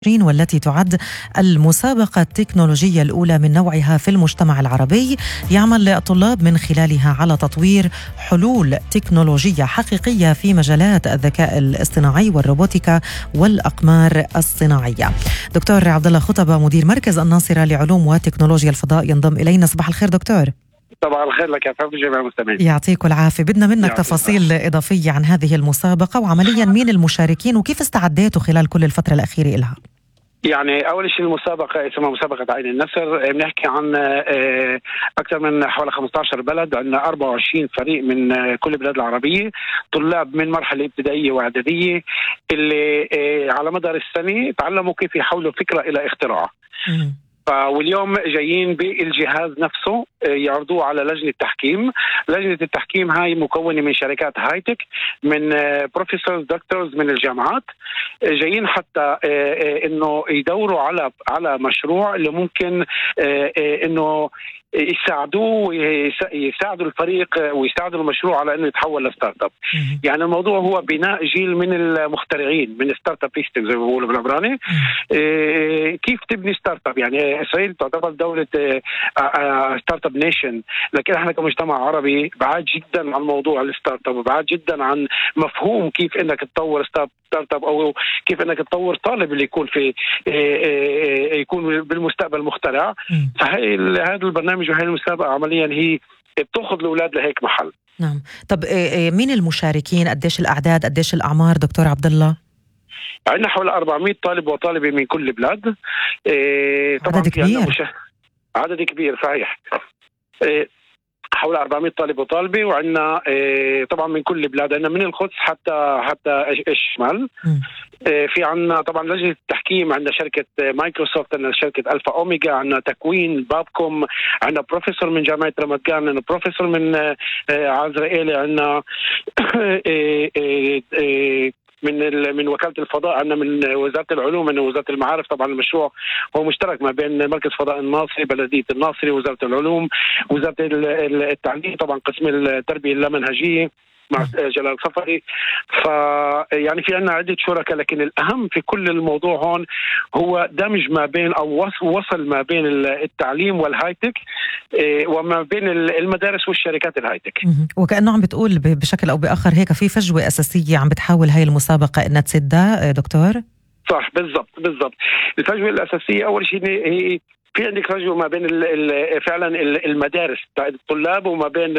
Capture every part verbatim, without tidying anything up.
والتي تعد المسابقة التكنولوجية الأولى من نوعها في المجتمع العربي. يعمل الطلاب من خلالها على تطوير حلول تكنولوجية حقيقية في مجالات الذكاء الاصطناعي والروبوتيكا والأقمار الصناعية. دكتور عبد الله خطبة مدير مركز الناصرة لعلوم وتكنولوجيا الفضاء ينضم إلينا. صباح الخير دكتور. طبعا الخير لك يا فندم جميع المستمعين. يعطيك العافية. بدنا منك تفاصيل إضافية عن هذه المسابقة وعمليا مين المشاركين وكيف استعديتوا خلال كل الفترة الأخيرة لها؟ يعني أول شيء المسابقة اسمها مسابقة عين النسر، بنحكي عن أكثر من حوالي خمسة عشر بلد، عندنا أربعة وعشرين فريق من كل البلاد العربية، طلاب من مرحلة ابتدائية وإعدادية اللي على مدار السنة تعلموا كيف يحولوا فكرة إلى اختراع. واليوم جايين بالجهاز نفسه يعرضوه على لجنة تحكيم. لجنة التحكيم هاي مكونة من شركات هايتك، من بروفيسورز دكتورز من الجامعات، جايين حتى انه يدوروا على على مشروع اللي ممكن انه يساعدوه ويساعدوا الفريق ويساعدوا المشروع على انه يتحول لستارت اب. يعني الموضوع هو بناء جيل من المخترعين، من ستارت اب زي ما بيقولوا بالعبراني. كيف تبني ستارت اب؟ يعني اسرائيل تعتبر دوله ستارت اب نيشن، لكن احنا كمجتمع عربي بعاد جدا عن موضوع الستارت اب، بعاد جدا عن مفهوم كيف انك تطور ستارت اب او كيف انك تطور طالب اللي يكون في يكون بالمستقبل مخترع. فهي هذا البرنامج وهي المسابقة عمليا هي بتأخذ الأولاد لهيك محل. نعم. طب مين المشاركين؟ قديش الأعداد؟ قديش الأعمار دكتور عبد الله؟ عندنا حوالي أربعمائة طالب وطالبة من كل بلاد. عدد كبير. مشا... عدد كبير صحيح. حوالي أربعمائة طالب وطالبة، وعندنا طبعا من كل البلاد، عندنا من القدس حتى حتى الشمال. في عندنا طبعا لجنة التحكيم، عندنا شركة مايكروسوفت، عندنا شركة ألفا أوميجا، عندنا تكوين، بابكوم، عندنا بروفيسور من جامعة رمضان، عندنا بروفيسور من عزرائيل، عندنا من من وكالة الفضاء، عندنا من وزارة العلوم، من وزارة المعارف. طبعا المشروع هو مشترك ما بين مركز فضاء الناصري، بلدية الناصري، وزارة العلوم، وزارة التعليم، طبعا قسم التربية اللامنهجية مع جلال صفري. ف يعني في عنا عدة شركاء، لكن الأهم في كل الموضوع هون هو دمج ما بين أو وصل ما بين التعليم والهايتك وما بين المدارس والشركات الهايتك. وكأنه عم بتقول بشكل أو بآخر هيك في فجوة أساسية عم بتحاول هاي المسابقة إنها تسدها دكتور؟ صح، بالضبط بالضبط. الفجوة الأساسية أول شيء هي في عندك فجوة ما بين ال ال فعلا المدارس الطلاب وما بين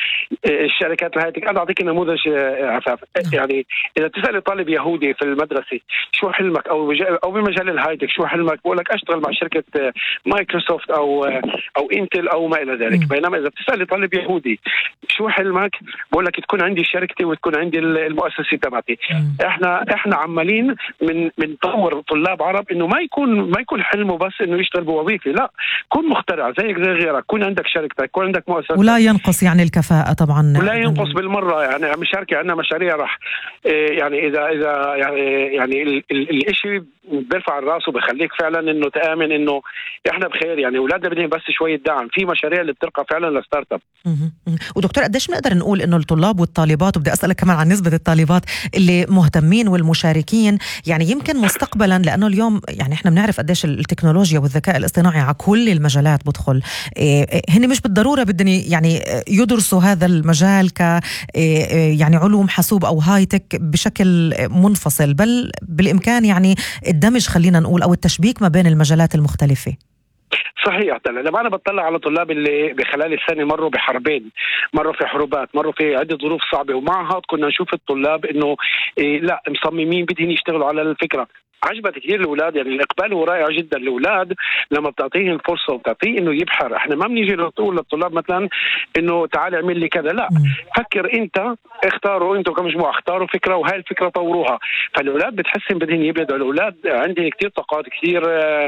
الشركات الهايتك. أنا أعطيك نموذج عفاف. يعني إذا تسأل طالب يهودي في المدرسة شو حلمك أو أو بمجال الهايتك شو حلمك، بقول لك أشتغل مع شركة مايكروسوفت أو أو إنتل أو ما إلى ذلك. بينما إذا تسأل طالب يهودي شو حلمك، بقول لك تكون عندي شركتي وتكون عندي المؤسسة تبعتي. إحنا إحنا عمالين من من طور طلاب عرب إنه ما يكون ما يكون حلمه بس إنه يشتغل بوظيفة، لا، كن مخترع زيك زي غيرك، كن عندك شركتك، كن عندك مؤسسة، ولا ينقص يعني الكفاءة طبعا، ولا ينقص بالمرة. يعني مشاركة عندنا مشاريع راح يعني إذا إذا يعني يعني الإشي بيرفع الراس وبخليك فعلا إنه تآمن إنه إحنا بخير. يعني أولادنا بدهم بس شوية دعم في مشاريع اللي بترقى فعلا لستارت اب. ودكتور قديش بنقدر نقول إنه الطلاب والطالبات، وبدي أسألك كمان عن نسبة الطالبات اللي مهتمين والمشاركين، يعني يمكن مستقبلا، لأنه اليوم يعني إحنا بنعرف قديش التكنولوجيا والذكاء الاصطناعي على كل المجالات بدخل، هن مش بالضرورة بدهم يعني يدرسوا هذا المجال ك يعني علوم حاسوب أو هايتك بشكل منفصل، بل بالإمكان يعني الدمج خلينا نقول أو التشبيك ما بين المجالات المختلفة. صحيح. لما أنا بطلع على طلاب اللي بخلال السنة مروا بحربين، مروا في حروبات، مروا في عدة ظروف صعبة، ومع هاد كنا نشوف الطلاب إنه إيه لا مصممين بدهم يشتغلوا على الفكرة. عجبت كثير الأولاد، يعني الإقبال هو رائع جدا. الأولاد لما بتعطيه الفرصة وبتعطيه إنه يبحر، إحنا ما بنيجي نقول للطلاب مثلا إنه تعال اعمل لي كذا، لا، فكر أنت، اختاروا أنتوا كمجموعة، اختاروا فكرة وهاي الفكرة طوروها. فالأولاد بتحسن بدهم يبدأوا. الأولاد عندهم كثير طاقات، كثير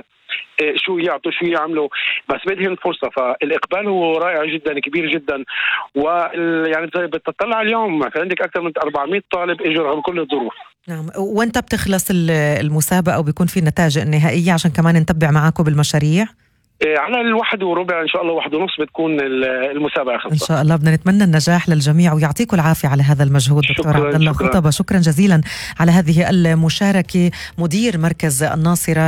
شو يعطوا شو يعملوا، بس بدهم الفرصة. فالإقبال هو رائع جدا، كبير جدا. ويعني بتطلع اليوم عندك أكثر من أربعمائة طالب إجوا رغم كل الظروف. نعم. وانت بتخلص المسابقة وبيكون في النتائج النهائية عشان كمان نتبع معاكم بالمشاريع؟ على الواحد وربع ان شاء الله، واحد ونص بتكون المسابقه خلصت ان شاء الله. بدنا نتمنى النجاح للجميع ويعطيكم العافيه على هذا المجهود. دكتور عبد الله خطبة، شكرا جزيلا على هذه المشاركه، مدير مركز الناصره